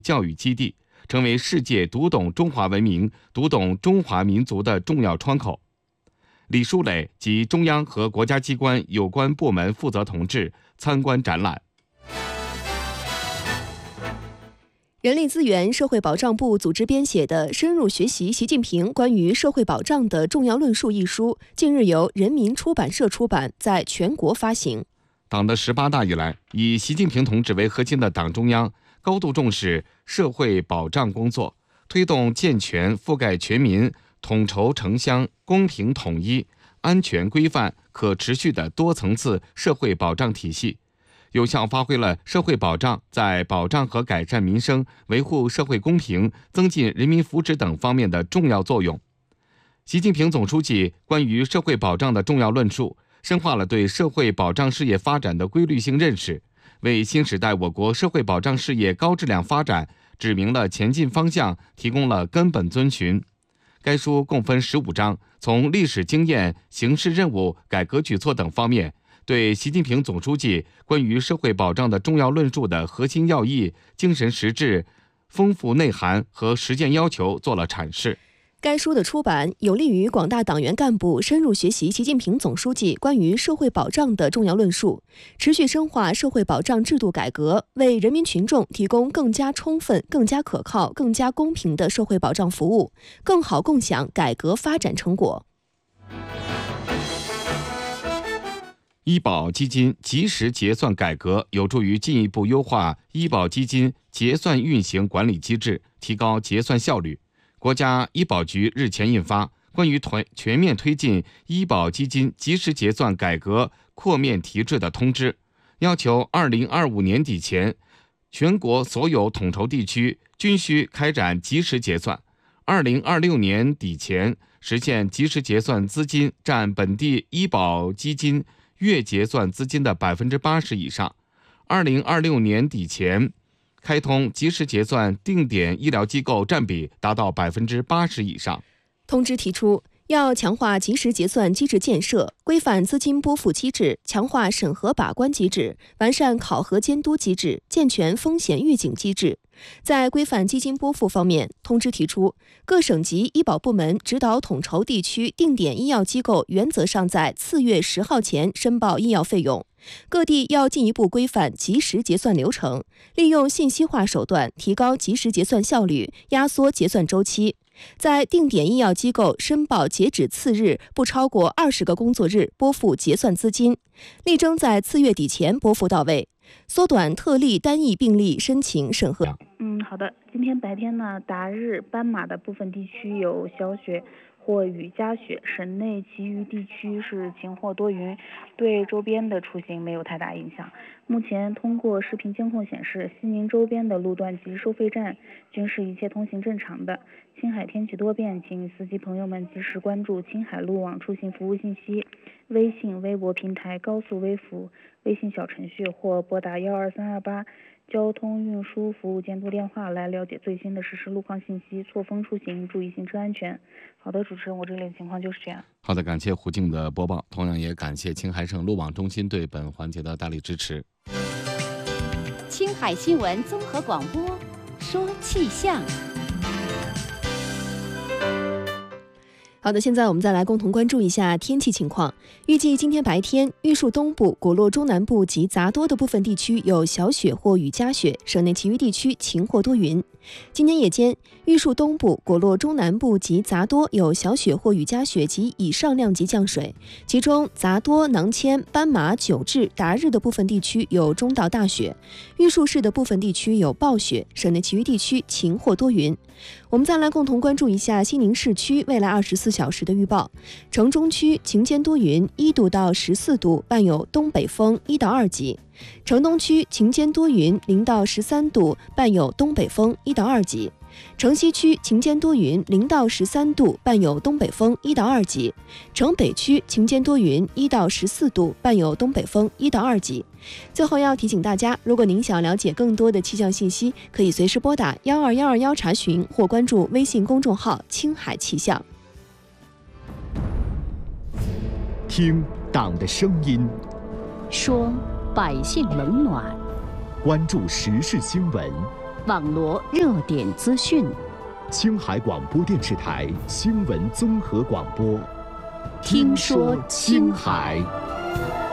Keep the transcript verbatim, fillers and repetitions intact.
教育基地，成为世界读懂中华文明、读懂中华民族的重要窗口。李书磊及中央和国家机关有关部门负责同志参观展览。 人力资源社会保障部组织编写的《深入学习习近平关于社会保障的重要论述》一书，近日由人民出版社出版，在全国发行。 党的十八大以来，以习近平同志为核心的党中央高度重视社会保障工作，推动健全覆盖全民、统筹城乡、公平统一、安全规范、可持续的多层次社会保障体系，有效发挥了社会保障在保障和改善民生、维护社会公平、增进人民福祉等方面的重要作用。习近平总书记关于社会保障的重要论述，深化了对社会保障事业发展的规律性认识，为新时代我国社会保障事业高质量发展指明了前进方向，提供了根本遵循。该书共分十五章，从历史经验、形势任务、改革举措等方面，对习近平总书记关于社会保障的重要论述的核心要义、精神实质、丰富内涵和实践要求做了阐释。 该书的出版有利于广大党员干部深入学习习近平总书记关于社会保障的重要论述，持续深化社会保障制度改革，为人民群众提供更加充分、更加可靠、更加公平的社会保障服务，更好共享改革发展成果。 医保基金及时结算改革有助于进一步优化医保基金结算运行管理机制，提高结算效率。国家医保局日前印发《关于全面推进医保基金及时结算改革扩面提质的通知》，要求二零二五年底前，全国所有统筹地区均需开展及时结算，二零二六年底前实现及时结算资金占本地医保基金月结算资金的百分之八十以上，二零二六年底前开通及时结算定点医疗机构占比达到百分之八十以上。 通知提出，要强化及时结算机制建设，规范资金拨付机制，强化审核把关机制，完善考核监督机制，健全风险预警机制。在规范基金拨付方面，通知提出，各省级医保部门指导统筹地区定点医药机构原则上在次月十号前申报医药费用。各地要进一步规范及时结算流程，利用信息化手段提高及时结算效率，压缩结算周期。在定点医药机构申报截止次日不超过二十个工作日拨付结算资金，力争在次月底前拨付到位，缩短特例单一病例申请审核。 嗯，好的。今天白天呢，达日、斑马的部分地区有小雪或雨夹雪，省内其余地区是晴或多云，对周边的出行没有太大影响。目前通过视频监控显示，西宁周边的路段及收费站均是一切通行正常的。青海天气多变，请司机朋友们及时关注青海路网出行服务信息，微信、微博平台、高速微服、微信小程序或拨打幺二三二八交通运输服务监督电话来了解最新的实时路况信息，错峰出行，注意行车安全。好的，主持人，我这里的情况就是这样。 好的，感谢胡静的播报，同样也感谢青海省路网中心对本环节的大力支持。 青海新闻综合广播，说气象。 好的，现在我们再来共同关注一下天气情况。预计今天白天，玉树东部、果洛中南部及杂多的部分地区有小雪或雨夹雪，省内其余地区晴或多云。今天夜间，玉树东部、果洛中南部及杂多有小雪或雨夹雪及以上量级降水，其中杂多、囊谦、斑马、九治、达日的部分地区有中到大雪，玉树市的部分地区有暴雪，省内其余地区晴或多云。我们再来共同关注一下西宁市区未来二十四小时的预报。城中区晴间多云，一度到十四度，伴有东北风一到二级。城东区晴间多云，零到十三度，伴有东北风一到二级。城西区晴间多云，零到十三度，伴有东北风一到二级。城北区晴间多云，一到十四度，伴有东北风一到二级。最后要提醒大家，如果您想了解更多的气象信息，可以随时拨打幺二幺二幺查询，或关注微信公众号青海气象。 听党的声音， 说百姓冷暖， 关注时事新闻， 网罗热点资讯。 青海广播电视台新闻综合广播， 听说青海。